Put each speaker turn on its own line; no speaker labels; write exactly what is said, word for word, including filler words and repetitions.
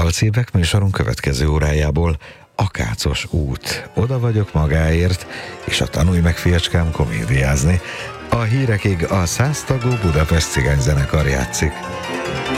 Dalcímek műsorunk következő órájából: Akácos út, oda vagyok magáért, és a Tanulj meg, fiacskám, komédiázni. A hírekig a száztagú Budapest Cigányzenekar játszik.